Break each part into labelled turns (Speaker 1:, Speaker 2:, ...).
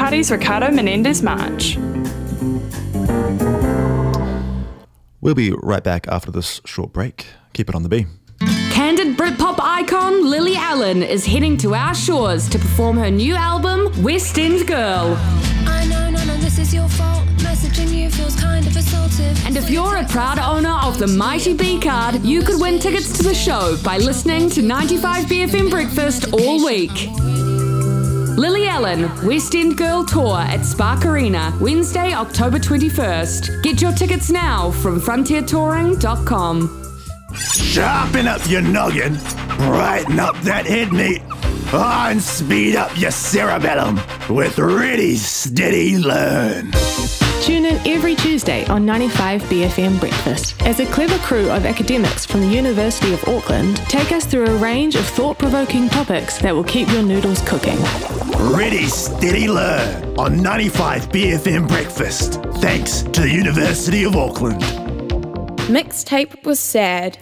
Speaker 1: Party's Ricardo Menendez March.
Speaker 2: We'll be right back after this short break. Keep it on the B.
Speaker 3: Candid Britpop icon Lily Allen is heading to our shores to perform her new album, West End Girl.
Speaker 4: I know, none of this is your fault. Messaging you feels kind of assaultive.
Speaker 3: And if you're a proud owner of the Mighty B card, you could win tickets to the show by listening to 95BFM Breakfast all week. Lily Allen, West End Girl Tour at Spark Arena, Wednesday, October 21st. Get your tickets now from frontiertouring.com.
Speaker 5: Sharpen up your noggin, brighten up that head meat, and speed up your cerebellum with Ready, Steady, Learn.
Speaker 6: Tune in every Tuesday on 95BFM Breakfast as a clever crew of academics from the University of Auckland take us through a range of thought-provoking topics that will keep your noodles cooking.
Speaker 5: Ready, Steady, Learn on 95BFM Breakfast. Thanks to the University of Auckland.
Speaker 7: Mixtape was sad.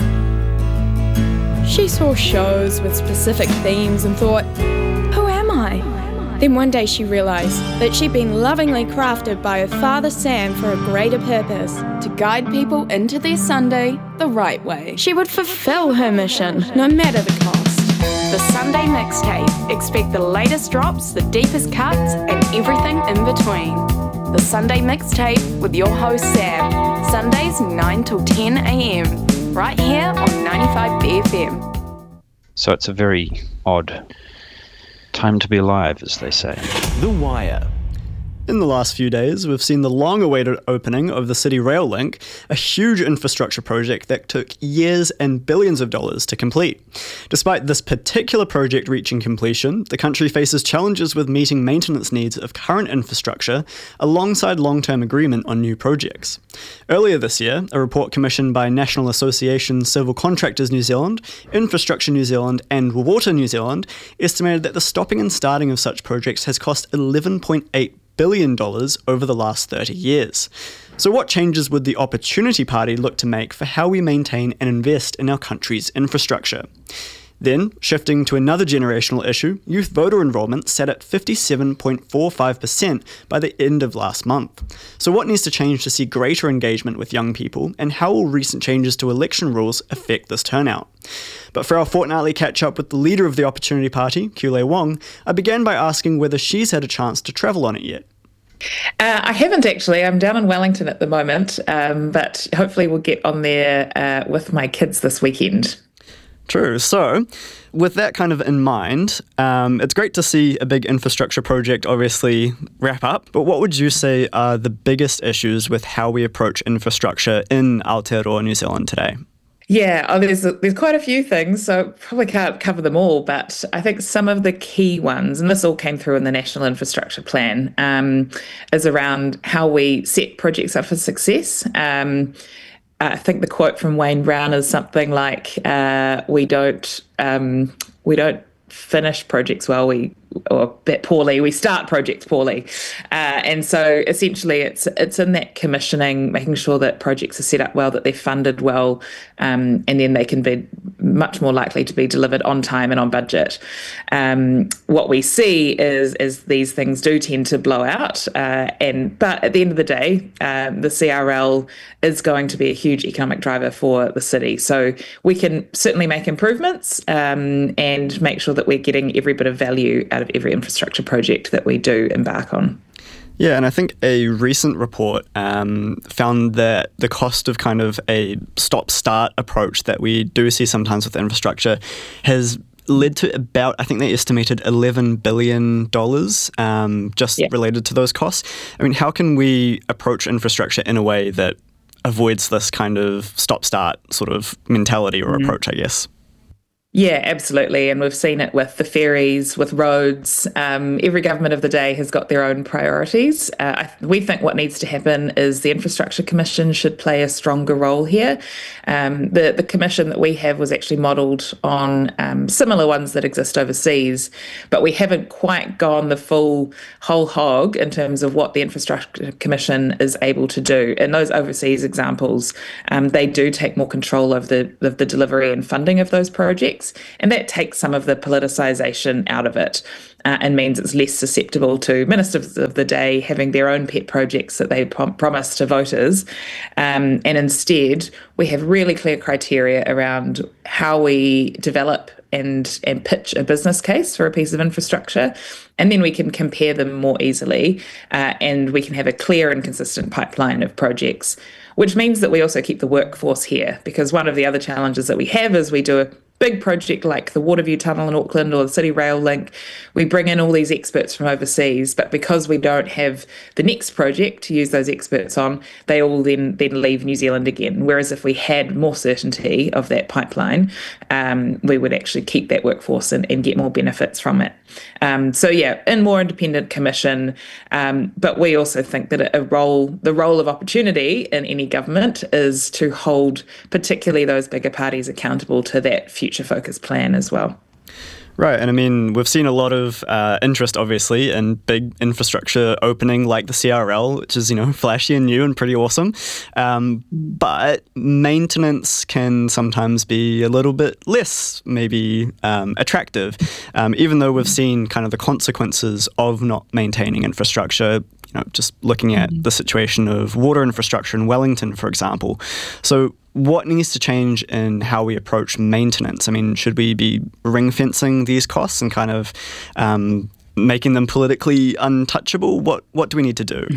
Speaker 7: She saw shows with specific themes and thought, who am I? Then one day she realised that she'd been lovingly crafted by her father Sam for a greater purpose, to guide people into their Sunday the right way. She would fulfil her mission, no matter the cost. The Sunday Mixtape. Expect the latest drops, the deepest cuts, and everything in between. The Sunday Mixtape with your host Sam. Sundays 9 till 10 a.m. right here on 95BFM.
Speaker 8: So it's a very odd time to be alive, as they say.
Speaker 9: The Wire.
Speaker 10: In the last few days, we've seen the long-awaited opening of the City Rail Link, a huge infrastructure project that took years and billions of dollars to complete. Despite this particular project reaching completion, the country faces challenges with meeting maintenance needs of current infrastructure alongside long-term agreement on new projects. Earlier this year, a report commissioned by National Association Civil Contractors New Zealand, Infrastructure New Zealand and Water New Zealand estimated that the stopping and starting of such projects has cost $11.8 billion over the last 30 years. So what changes would the Opportunity Party look to make for how we maintain and invest in our country's infrastructure? Then, shifting to another generational issue, youth voter enrolment sat at 57.45% by the end of last month. So what needs to change to see greater engagement with young people, and how will recent changes to election rules affect this turnout? But for our fortnightly catch-up with the leader of the Opportunity Party, Kiulei Wong, I began by asking whether she's had a chance to travel on it yet.
Speaker 11: I haven't actually. I'm down in Wellington at the moment, but hopefully we'll get on there with my kids this weekend.
Speaker 10: True. So, with that kind of in mind, it's great to see a big infrastructure project obviously wrap up, but what would you say are the biggest issues with how we approach infrastructure in Aotearoa, New Zealand today?
Speaker 11: Yeah, there's quite a few things, so probably can't cover them all, but I think some of the key ones, and this all came through in the National Infrastructure Plan, is around how we set projects up for success. I think the quote from Wayne Brown is something like, "We don't finish projects well, or a bit poorly. We start projects poorly," and so essentially, it's in that commissioning, making sure that projects are set up well, that they're funded well, and then they can be much more likely to be delivered on time and on budget. What we see is these things do tend to blow out, but at the end of the day, the CRL is going to be a huge economic driver for the city. So we can certainly make improvements and make sure that we're getting every bit of value out of every infrastructure project that we do embark on.
Speaker 10: Yeah, and I think a recent report found that the cost of kind of a stop-start approach that we do see sometimes with infrastructure has led to about, I think they estimated $11 billion related to those costs. I mean, how can we approach infrastructure in a way that avoids this kind of stop-start sort of mentality or approach, I guess?
Speaker 11: Yeah, absolutely. And we've seen it with the ferries, with roads. Every government of the day has got their own priorities. We think what needs to happen is the Infrastructure Commission should play a stronger role here. The commission that we have was actually modelled on similar ones that exist overseas, but we haven't quite gone the full whole hog in terms of what the Infrastructure Commission is able to do. In those overseas examples, they do take more control of the delivery and funding of those projects. projects, and that takes some of the politicisation out of it and means it's less susceptible to ministers of the day having their own pet projects that they promise to voters. And instead, we have really clear criteria around how we develop and pitch a business case for a piece of infrastructure, and then we can compare them more easily, and we can have a clear and consistent pipeline of projects, which means that we also keep the workforce here, because one of the other challenges that we have is we do a big project like the Waterview Tunnel in Auckland or the City Rail Link. We bring in all these experts from overseas, but because we don't have the next project to use those experts on, they all then leave New Zealand again. Whereas if we had more certainty of that pipeline, we would actually keep that workforce and get more benefits from it. In more independent commission, but we also think that the role of opportunity in any government is to hold particularly those bigger parties accountable to that future-focused plan as well.
Speaker 10: Right, and I mean, we've seen a lot of interest, obviously, in big infrastructure opening like the CRL, which is, flashy and new and pretty awesome. But maintenance can sometimes be a little bit less, maybe, attractive, even though we've seen kind of the consequences of not maintaining infrastructure. Just looking at the situation of water infrastructure in Wellington, for example. So what needs to change in how we approach maintenance? I mean, should we be ring-fencing these costs and kind of making them politically untouchable? What do we need to do?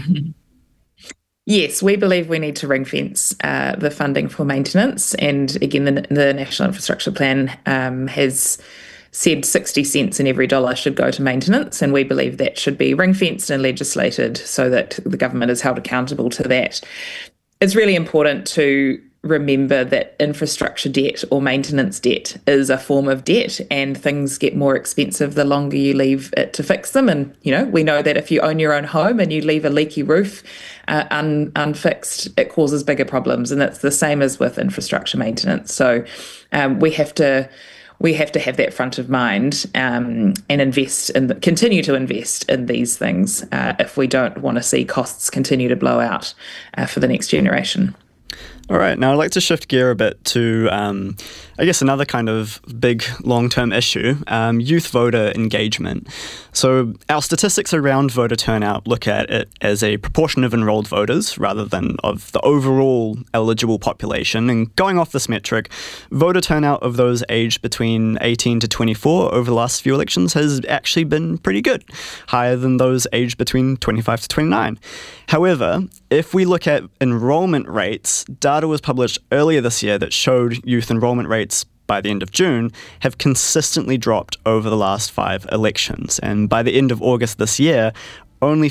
Speaker 11: Yes, we believe we need to ring-fence the funding for maintenance. And again, the National Infrastructure Plan has said 60 cents in every dollar should go to maintenance, and we believe that should be ring-fenced and legislated so that the government is held accountable to that. It's really important to remember that infrastructure debt or maintenance debt is a form of debt, and things get more expensive the longer you leave it to fix them. And, we know that if you own your own home and you leave a leaky roof unfixed, it causes bigger problems. And that's the same as with infrastructure maintenance. So we have to have that front of mind and continue to invest in these things if we don't want to see costs continue to blow out for the next generation.
Speaker 10: All right, now I'd like to shift gear a bit to, another kind of big long-term issue, youth voter engagement. So our statistics around voter turnout look at it as a proportion of enrolled voters rather than of the overall eligible population. And going off this metric, voter turnout of those aged between 18 to 24 over the last few elections has actually been pretty good, higher than those aged between 25 to 29. However, if we look at enrollment rates, data was published earlier this year that showed youth enrollment rates by the end of June have consistently dropped over the last 5 elections. And by the end of August this year, only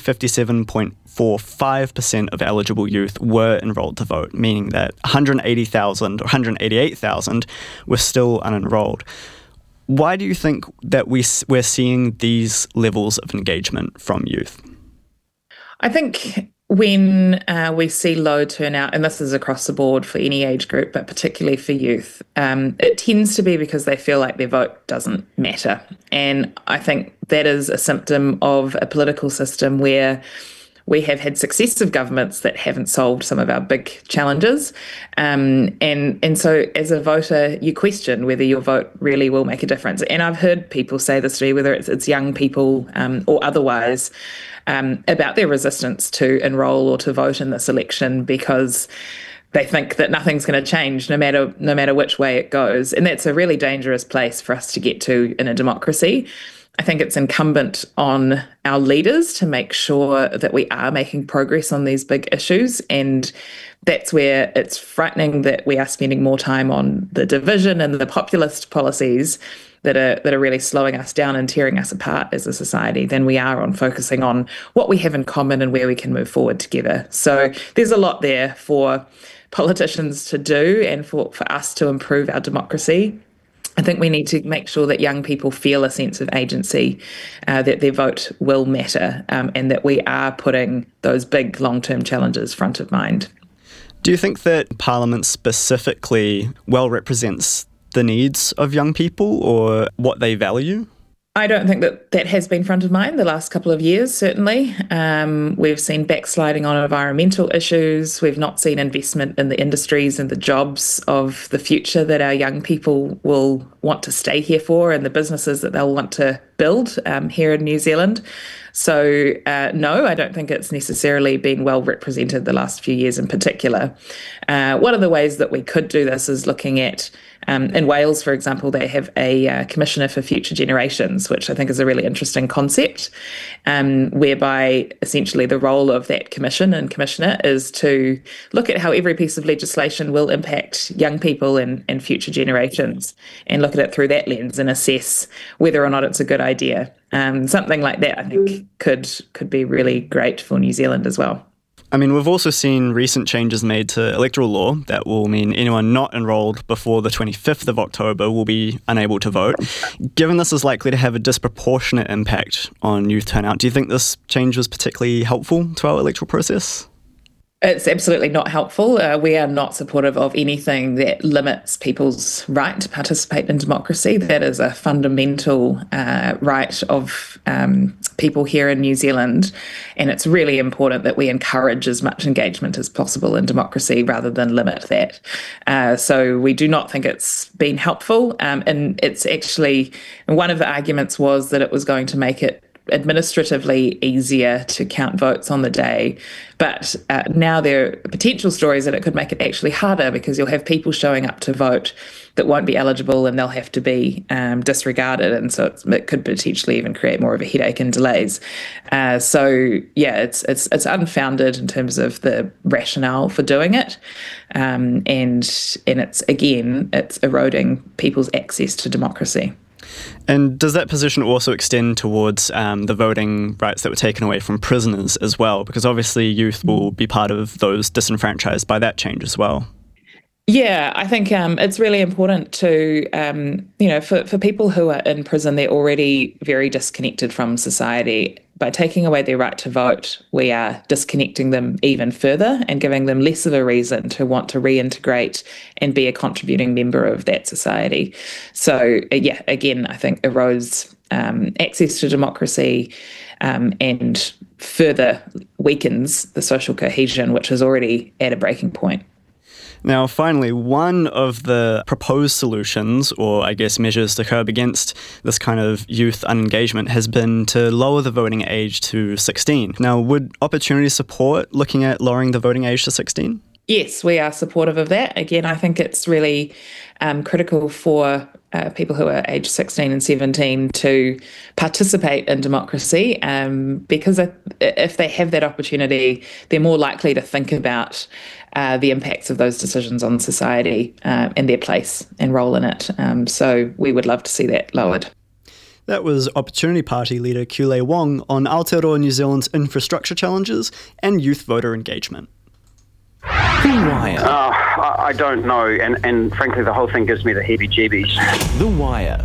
Speaker 10: 57.45% of eligible youth were enrolled to vote, meaning that 180,000 or 188,000 were still unenrolled. Why do you think that we're seeing these levels of engagement from youth?
Speaker 11: I think when we see low turnout, and this is across the board for any age group, but particularly for youth, it tends to be because they feel like their vote doesn't matter. And I think that is a symptom of a political system where we have had successive governments that haven't solved some of our big challenges. And so as a voter, you question whether your vote really will make a difference. And I've heard people say this to me, whether it's young people or otherwise, about their resistance to enrol or to vote in this election because they think that nothing's going to change no matter which way it goes. And that's a really dangerous place for us to get to in a democracy. I think it's incumbent on our leaders to make sure that we are making progress on these big issues. And that's where it's frightening that we are spending more time on the division and the populist policies that are really slowing us down and tearing us apart as a society than we are on focusing on what we have in common and where we can move forward together. So there's a lot there for politicians to do and for us to improve our democracy. I think we need to make sure that young people feel a sense of agency, that their vote will matter, and that we are putting those big long-term challenges front of mind.
Speaker 10: Do you think that Parliament specifically well represents the needs of young people or what they value?
Speaker 11: I don't think that has been front of mind the last couple of years, certainly. We've seen backsliding on environmental issues. We've not seen investment in the industries and the jobs of the future that our young people will want to stay here for, and the businesses that they'll want to build here in New Zealand. So, no, I don't think it's necessarily been well represented the last few years in particular. One of the ways that we could do this is looking at, in Wales, for example, they have a Commissioner for Future Generations, which I think is a really interesting concept, whereby essentially the role of that commission and commissioner is to look at how every piece of legislation will impact young people and future generations, and look at it through that lens and assess whether or not it's a good idea. Something like that, I think, could be really great for New Zealand as well.
Speaker 10: I mean, we've also seen recent changes made to electoral law that will mean anyone not enrolled before the 25th of October will be unable to vote. Given this is likely to have a disproportionate impact on youth turnout, do you think this change was particularly helpful to our electoral process?
Speaker 11: It's absolutely not helpful. We are not supportive of anything that limits people's right to participate in democracy. That is a fundamental right of people here in New Zealand, and it's really important that we encourage as much engagement as possible in democracy rather than limit that. So we do not think it's been helpful, and it's actually, one of the arguments was that it was going to make it administratively easier to count votes on the day. But now there are potential stories that it could make it actually harder, because you'll have people showing up to vote that won't be eligible and they'll have to be disregarded. And so it could potentially even create more of a headache and delays. So yeah, it's unfounded in terms of the rationale for doing it. And it's eroding people's access to democracy.
Speaker 10: And does that position also extend towards the voting rights that were taken away from prisoners as well? Because obviously youth will be part of those disenfranchised by that change as well.
Speaker 11: Yeah, I think it's really important to, for people who are in prison, they're already very disconnected from society. By taking away their right to vote, we are disconnecting them even further and giving them less of a reason to want to reintegrate and be a contributing member of that society. So, yeah, again, I think erodes access to democracy and further weakens the social cohesion, which is already at a breaking point.
Speaker 10: Now, finally, one of the proposed solutions, or I guess measures to curb against this kind of youth unengagement, has been to lower the voting age to 16. Now, would Opportunity support looking at lowering the voting age to 16?
Speaker 11: Yes, we are supportive of that. Again, I think it's really critical for people who are aged 16 and 17 to participate in democracy, because if they have that opportunity, they're more likely to think about the impacts of those decisions on society and their place and role in it. So we would love to see that lowered.
Speaker 10: That was Opportunity Party leader Kulei Wong on Aotearoa New Zealand's infrastructure challenges and youth voter engagement.
Speaker 9: The Wire. I don't know, and frankly the whole thing gives me the heebie-jeebies.
Speaker 2: The Wire.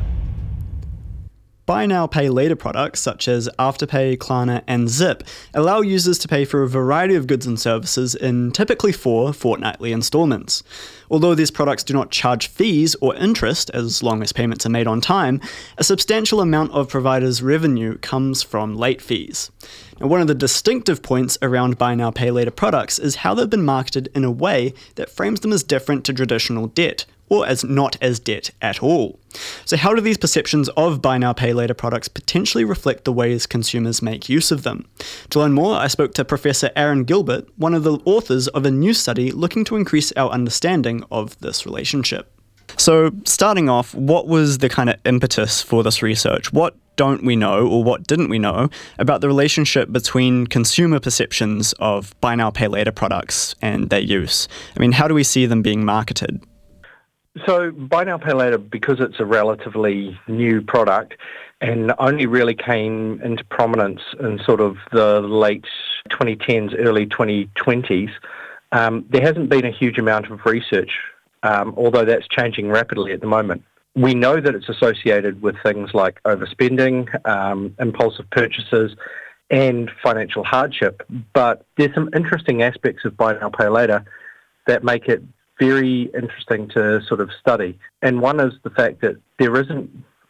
Speaker 10: Buy Now, Pay Later products such as Afterpay, Klarna and Zip allow users to pay for a variety of goods and services in typically 4 fortnightly instalments. Although these products do not charge fees or interest as long as payments are made on time, a substantial amount of providers' revenue comes from late fees. Now, one of the distinctive points around Buy Now, Pay Later products is how they've been marketed in a way that frames them as different to traditional debt, or as not as debt at all. So how do these perceptions of Buy Now, Pay Later products potentially reflect the ways consumers make use of them? To learn more, I spoke to Professor Aaron Gilbert, one of the authors of a new study looking to increase our understanding of this relationship. So starting off, what was the kind of impetus for this research? What don't we know, or what didn't we know, about the relationship between consumer perceptions of Buy Now, Pay Later products and their use? I mean, how do we see them being marketed?
Speaker 12: So Buy Now, Pay Later, because it's a relatively new product and only really came into prominence in sort of the late 2010s, early 2020s, there hasn't been a huge amount of research, although that's changing rapidly at the moment. We know that it's associated with things like overspending, impulsive purchases, and financial hardship, but there's some interesting aspects of Buy Now, Pay Later that make it very interesting to sort of study. And one is the fact that there isn't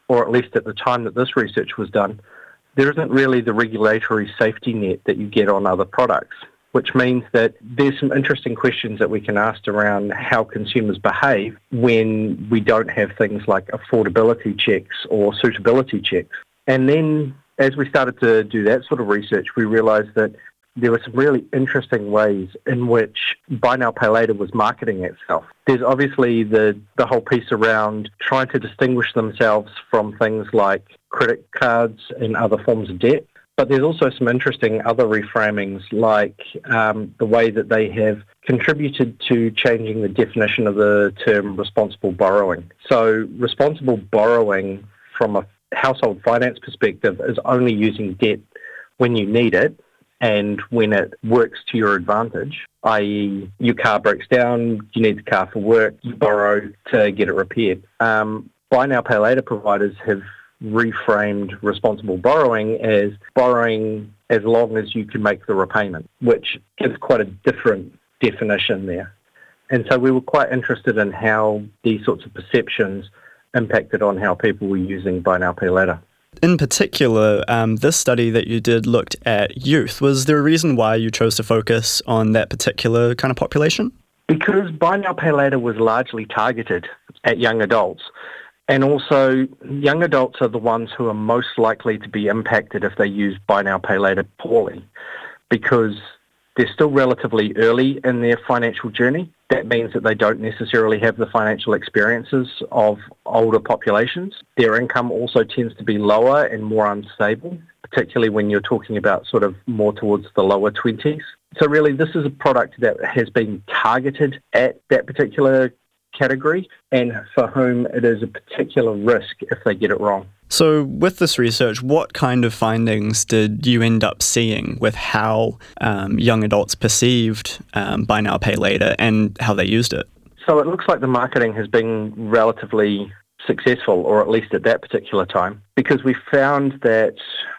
Speaker 12: or at least at the time that this research was done, there isn't really the regulatory safety net that you get on other products, which means that there's some interesting questions that we can ask around how consumers behave when we don't have things like affordability checks or suitability checks. And then as we started to do that sort of research, we realised that there were some really interesting ways in which Buy Now Pay Later was marketing itself. There's obviously the whole piece around trying to distinguish themselves from things like credit cards and other forms of debt. But there's also some interesting other reframings, like the way that they have contributed to changing the definition of the term responsible borrowing. So responsible borrowing from a household finance perspective is only using debt when you need it and when it works to your advantage, i.e. your car breaks down, you need the car for work, you borrow to get it repaired. Buy Now Pay Later providers have reframed responsible borrowing as borrowing as long as you can make the repayment, which gives quite a different definition there. And so we were quite interested in how these sorts of perceptions impacted on how people were using Buy Now Pay Later.
Speaker 10: In particular, this study that you did looked at youth. Was there a reason why you chose to focus on that particular kind of population?
Speaker 12: Because Buy Now Pay Later was largely targeted at young adults. And also, young adults are the ones who are most likely to be impacted if they use Buy Now Pay Later poorly, because they're still relatively early in their financial journey. That means that they don't necessarily have the financial experiences of older populations. Their income also tends to be lower and more unstable, particularly when you're talking about sort of more towards the lower 20s. So really, this is a product that has been targeted at that particular category and for whom it is a particular risk if they get it wrong.
Speaker 10: So with this research, what kind of findings did you end up seeing with how young adults perceived Buy Now Pay Later and how they used it?
Speaker 12: So it looks like the marketing has been relatively successful, or at least at that particular time, because we found that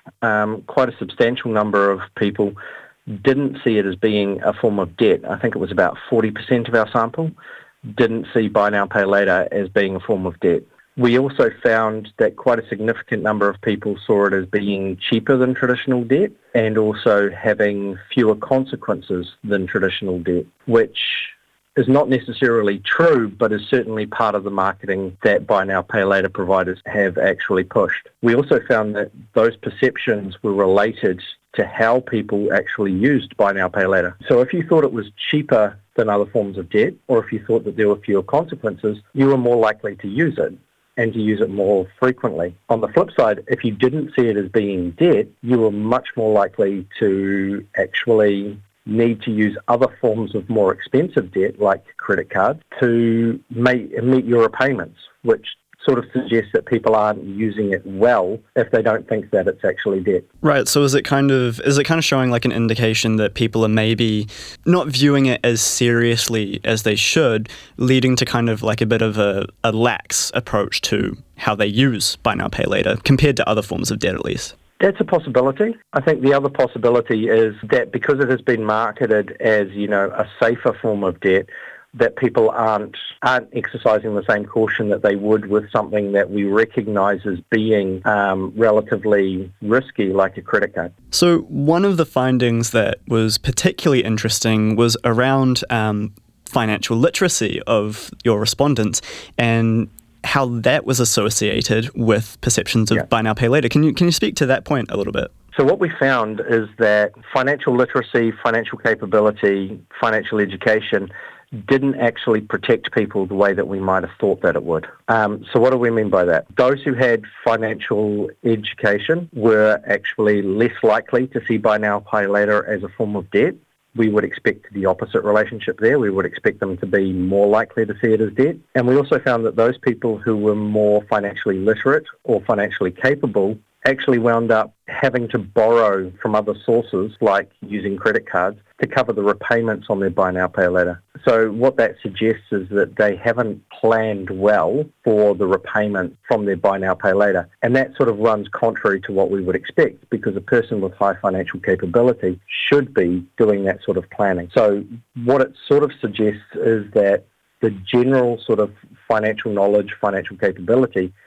Speaker 12: quite a substantial number of people didn't see it as being a form of debt. I think it was about 40% of our sample didn't see Buy Now Pay Later as being a form of debt. We also found that quite a significant number of people saw it as being cheaper than traditional debt and also having fewer consequences than traditional debt, which is not necessarily true, but is certainly part of the marketing that Buy Now Pay Later providers have actually pushed. We also found that those perceptions were related to how people actually used Buy Now Pay Later. So if you thought it was cheaper than other forms of debt, or if you thought that there were fewer consequences, you were more likely to use it and to use it more frequently. On the flip side, if you didn't see it as being debt, you were much more likely to actually need to use other forms of more expensive debt, like credit cards, to meet your repayments, which sort of suggests that people aren't using it well if they don't think that it's actually debt.
Speaker 10: Right, so is it kind of showing like an indication that people are maybe not viewing it as seriously as they should, leading to kind of like a bit of a lax approach to how they use Buy Now Pay Later compared to other forms of debt at least?
Speaker 12: That's a possibility. I think the other possibility is that because it has been marketed as, a safer form of debt, that people aren't exercising the same caution that they would with something that we recognise as being relatively risky, like a credit card.
Speaker 10: So one of the findings that was particularly interesting was around financial literacy of your respondents and how that was associated with perceptions of Buy Now Pay Later. Can you speak to that point a little bit?
Speaker 12: So what we found is that financial literacy, financial capability, financial education didn't actually protect people the way that we might have thought that it would. So what do we mean by that? Those who had financial education were actually less likely to see Buy Now Pay Later as a form of debt. We would expect the opposite relationship there. We would expect them to be more likely to see it as debt. And we also found that those people who were more financially literate or financially capable actually wound up having to borrow from other sources, like using credit cards, to cover the repayments on their Buy Now Pay Later. So what that suggests is that they haven't planned well for the repayment from their Buy Now Pay Later. And that sort of runs contrary to what we would expect, because a person with high financial capability should be doing that sort of planning. So what it sort of suggests is that the general sort of financial knowledge, financial capability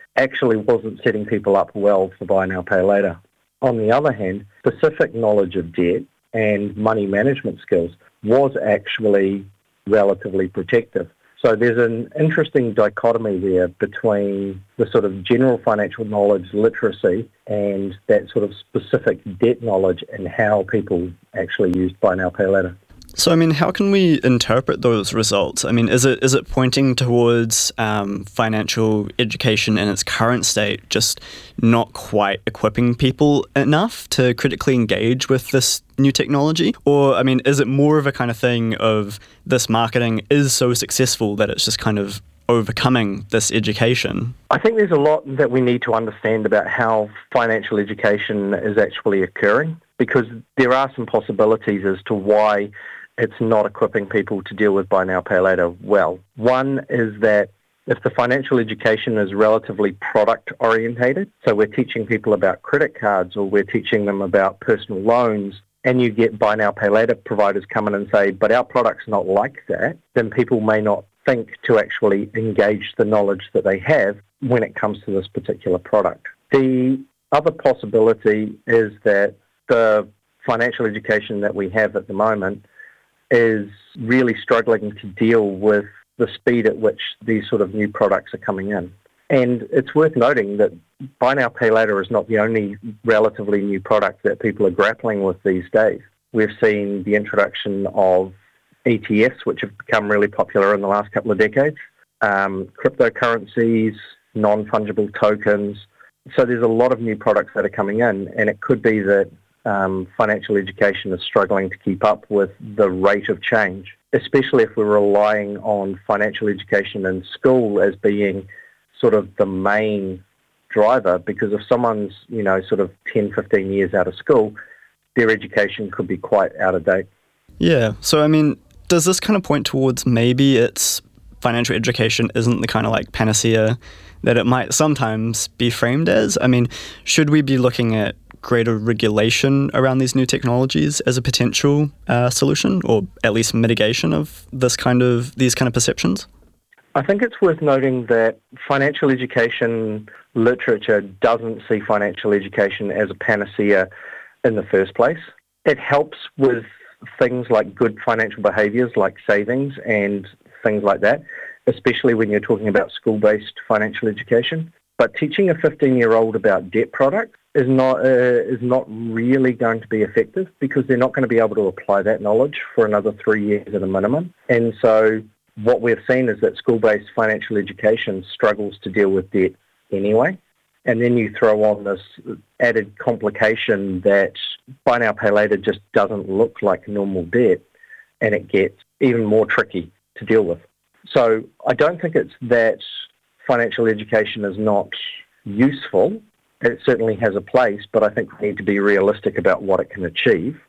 Speaker 12: actually wasn't setting people up well for buy now, pay later. On the other hand, specific knowledge of debt and money management skills was actually relatively protective. So there's an interesting dichotomy there between the sort of general financial knowledge literacy and that sort of specific debt knowledge and how people actually used buy now, pay later.
Speaker 10: So, I mean, how can we interpret those results? I mean, is it pointing towards financial education in its current state just not quite equipping people enough to critically engage with this new technology? Or, I mean, is it more of a kind of thing of this marketing is so successful that it's just kind of overcoming this education?
Speaker 12: I think there's a lot that we need to understand about how financial education is actually occurring, because there are some possibilities as to why it's not equipping people to deal with buy now, pay later well. One is that if the financial education is relatively product orientated, so we're teaching people about credit cards or we're teaching them about personal loans, and you get buy now, pay later providers come in and say, but our product's not like that, then people may not think to actually engage the knowledge that they have when it comes to this particular product. The other possibility is that the financial education that we have at the moment is really struggling to deal with the speed at which these sort of new products are coming in. And it's worth noting that buy now, pay later is not the only relatively new product that people are grappling with these days. We've seen the introduction of ETFs, which have become really popular in the last couple of decades, cryptocurrencies, non-fungible tokens. So there's a lot of new products that are coming in, and it could be that financial education is struggling to keep up with the rate of change, especially if we're relying on financial education in school as being sort of the main driver, because if someone's, sort of 10, 15 years out of school, their education could be quite out of date.
Speaker 10: Yeah, so I mean, does this kind of point towards maybe it's financial education isn't the kind of like panacea that it might sometimes be framed as? I mean, should we be looking at greater regulation around these new technologies as a potential solution, or at least mitigation of these kind of perceptions?
Speaker 12: I think it's worth noting that financial education literature doesn't see financial education as a panacea in the first place. It helps with things like good financial behaviours like savings and things like that, especially when you're talking about school-based financial education. But teaching a 15-year-old about debt products is not really going to be effective, because they're not going to be able to apply that knowledge for another 3 years at a minimum. And so what we've seen is that school-based financial education struggles to deal with debt anyway. And then you throw on this added complication that buy now, pay later just doesn't look like normal debt, and it gets even more tricky to deal with. So I don't think it's that financial education is not useful. It certainly has a place, but I think we need to be realistic about what it can achieve.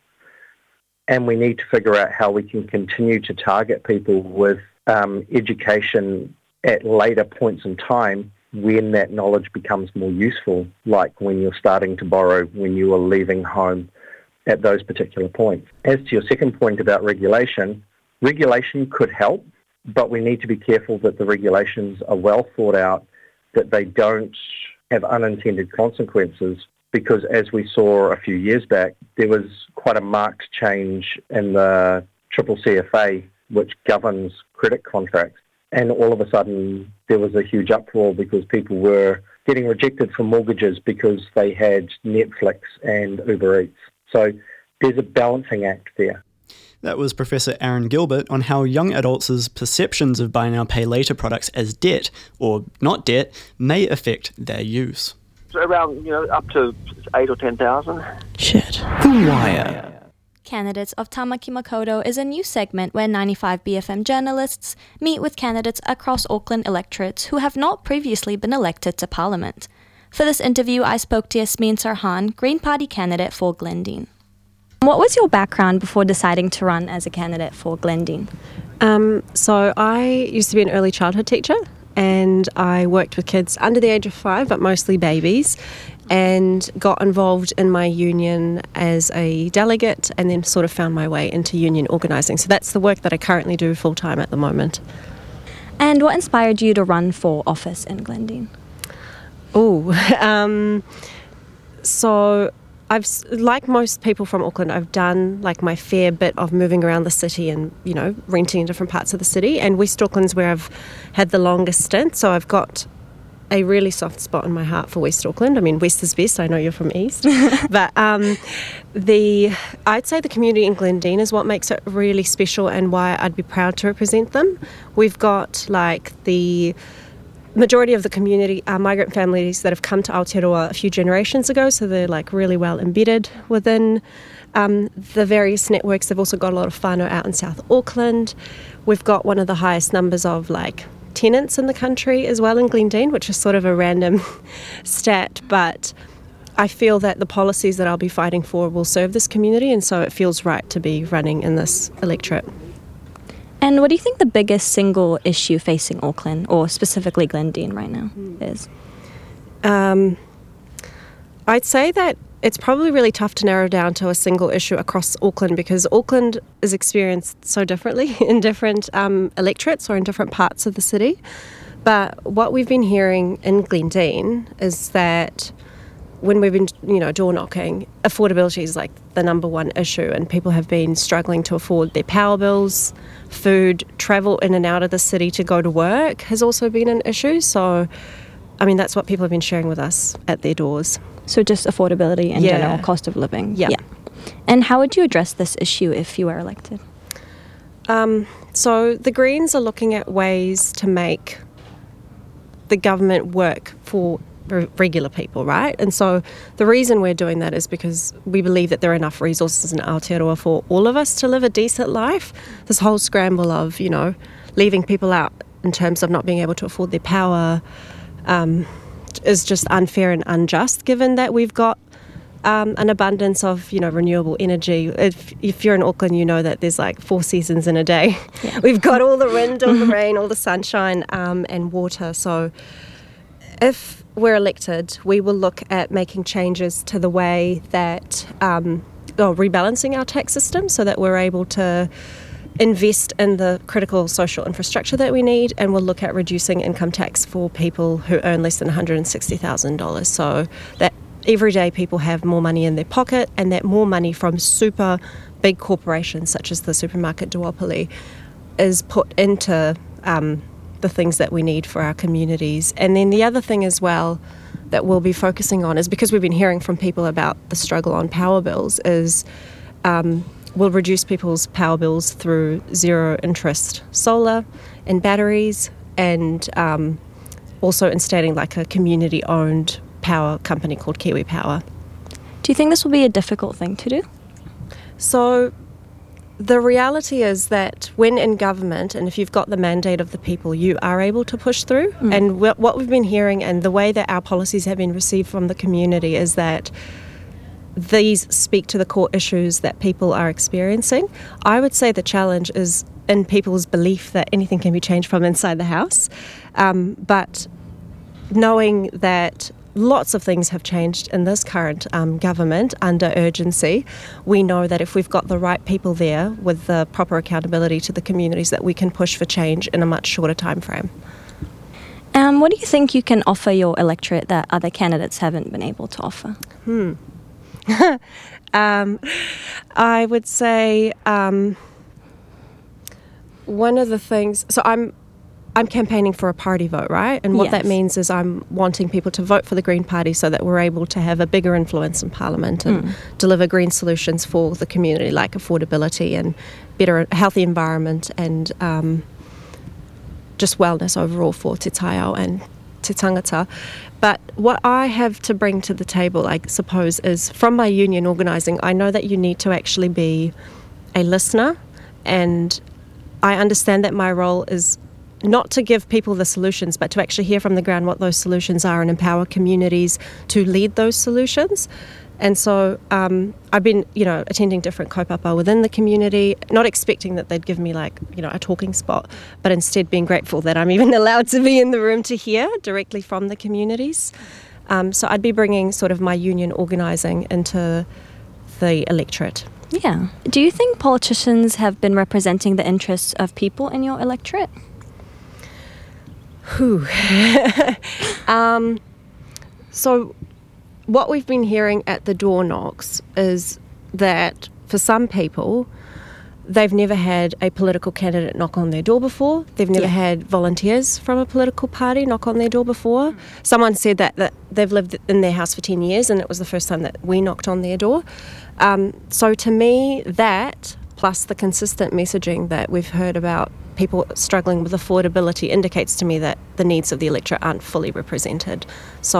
Speaker 12: And we need to figure out how we can continue to target people with education at later points in time when that knowledge becomes more useful, like when you're starting to borrow, when you are leaving home, at those particular points. As to your second point about regulation could help, but we need to be careful that the regulations are well thought out, that they don't have unintended consequences, because as we saw a few years back, there was quite a marked change in the CCCFA, which governs credit contracts. And all of a sudden, there was a huge uproar because people were getting rejected for mortgages because they had Netflix and Uber Eats. So there's a balancing act there.
Speaker 10: That was Professor Aaron Gilbert on how young adults' perceptions of buy now, pay later products as debt, or not debt, may affect their use.
Speaker 13: Around, up to 8,000 or 10,000.
Speaker 3: Shit.
Speaker 10: The Wire.
Speaker 14: Candidates of Tamaki Makoto is a new segment where 95BFM journalists meet with candidates across Auckland electorates who have not previously been elected to Parliament. For this interview, I spoke to Yasmin Sarhan, Green Party candidate for Glendine. What was your background before deciding to run as a candidate for Glendine?
Speaker 15: So I used to be an early childhood teacher, and I worked with kids under the age of 5, but mostly babies, and got involved in my union as a delegate, and then sort of found my way into union organising. So that's the work that I currently do full-time at the moment.
Speaker 14: And what inspired you to run for office in Glendine?
Speaker 15: So like most people from Auckland, I've done like my fair bit of moving around the city and, you know, renting in different parts of the city. And West Auckland's where I've had the longest stint. So I've got a really soft spot in my heart for West Auckland. I mean, West is best. I know you're from East. But I'd say the community in Glendine is what makes it really special and why I'd be proud to represent them. We've got like the majority of the community are migrant families that have come to Aotearoa a few generations ago, so they're like really well embedded within the various networks. They've also got a lot of whānau out in South Auckland. We've got one of the highest numbers of like tenants in the country as well in Glendine, which is sort of a random stat, but I feel that the policies that I'll be fighting for will serve this community, and so it feels right to be running in this electorate.
Speaker 14: And what do you think the biggest single issue facing Auckland, or specifically Glendine right now, is?
Speaker 15: I'd say that it's probably really tough to narrow down to a single issue across Auckland because Auckland is experienced so differently in different electorates or in different parts of the city. But what we've been hearing in Glendine is that when we've been, door knocking, affordability is like the number one issue, and people have been struggling to afford their power bills, food, travel in and out of the city to go to work has also been an issue. So, I mean, that's what people have been sharing with us at their doors.
Speaker 14: So just affordability and general cost of living.
Speaker 15: Yeah.
Speaker 14: And how would you address this issue if you were elected?
Speaker 15: So the Greens are looking at ways to make the government work for regular people, right? And so the reason we're doing that is because we believe that there are enough resources in Aotearoa for all of us to live a decent life. This whole scramble of, leaving people out in terms of not being able to afford their power is just unfair and unjust, given that we've got an abundance of, renewable energy. If you're in Auckland, you know that there's like 4 seasons in a day. Yeah. We've got all the wind, all the rain, all the sunshine and water. So if we're elected, we will look at making changes to the way that, rebalancing our tax system so that we're able to invest in the critical social infrastructure that we need, and we'll look at reducing income tax for people who earn less than $160,000 so that everyday people have more money in their pocket, and that more money from super big corporations such as the supermarket duopoly is put into the things that we need for our communities. And then the other thing as well that we'll be focusing on is, because we've been hearing from people about the struggle on power bills, is we'll reduce people's power bills through zero interest solar and batteries, and also installing like a community owned power company called Kiwi Power.
Speaker 14: Do you think this will be a difficult thing to do?
Speaker 15: So the reality is that when in government, and if you've got the mandate of the people, you are able to push through. And what we've been hearing and the way that our policies have been received from the community is that these speak to the core issues that people are experiencing. I would say the challenge is in people's belief that anything can be changed from inside the house. But knowing that lots of things have changed in this current government under urgency, we know that if we've got the right people there with the proper accountability to the communities, that we can push for change in a much shorter time frame.
Speaker 14: What do you think you can offer your electorate that other candidates haven't been able to offer?
Speaker 15: I would say one of the things, so I'm campaigning for a party vote, right? And what that means is I'm wanting people to vote for the Green Party so that we're able to have a bigger influence in Parliament and deliver green solutions for the community, like affordability and better healthy environment and just wellness overall for Te Taiao and Te Tangata. But what I have to bring to the table, I suppose, is from my union organising, I know that you need to actually be a listener, and I understand that my role is not to give people the solutions, but to actually hear from the ground what those solutions are and empower communities to lead those solutions. And so I've been, attending different kaupapa within the community, not expecting that they'd give me a talking spot, but instead being grateful that I'm even allowed to be in the room to hear directly from the communities. So I'd be bringing sort of my union organising into the electorate.
Speaker 14: Yeah. Do you think politicians have been representing the interests of people in your electorate?
Speaker 15: So what we've been hearing at the door knocks is that for some people, they've never had a political candidate knock on their door before. They've never had volunteers from a political party knock on their door before. Someone said that they've lived in their house for 10 years and it was the first time that we knocked on their door. So to me, that, plus the consistent messaging that we've heard about people struggling with affordability, indicates to me that the needs of the electorate aren't fully represented. So